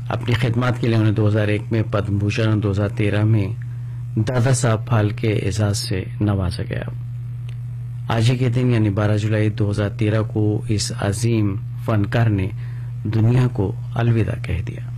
अपनी खिदमत के लिए उन्हें 2001 में पद्म भूषण और 2013 में दादा साहब फाल्के एजाज से नवाजा गया। आज ही के दिन यानी 12 जुलाई 2013 को इस अजीम फनकार ने दुनिया को अलविदा कह दिया।